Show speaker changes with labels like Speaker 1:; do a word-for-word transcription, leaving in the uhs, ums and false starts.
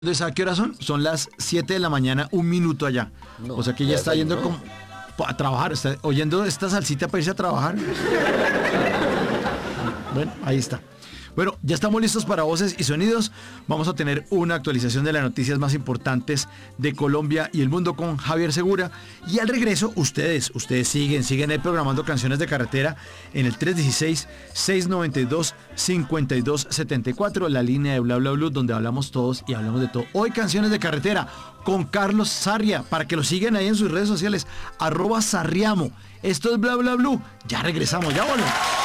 Speaker 1: Entonces, ¿a qué hora son? Son las siete de la mañana, un minuto allá.
Speaker 2: No,
Speaker 1: o sea que ya
Speaker 2: ya
Speaker 1: está yendo
Speaker 2: desayunó.
Speaker 1: como a trabajar, está oyendo esta salsita para irse a trabajar. Bueno, ahí está. Bueno, ya estamos listos para voces y sonidos. Vamos a tener una actualización de las noticias más importantes de Colombia y el mundo con Javier Segura. Y al regreso, ustedes, ustedes siguen, siguen ahí programando canciones de carretera en el tres uno seis, seis nueve dos, cinco dos siete cuatro, la línea de Bla Bla Blue, donde hablamos todos y hablamos de todo. Hoy canciones de carretera con Carlos Sarria, para que lo sigan ahí en sus redes sociales, arroba Sarriamo. Esto es Bla Bla Blue. Ya regresamos, ya volvemos.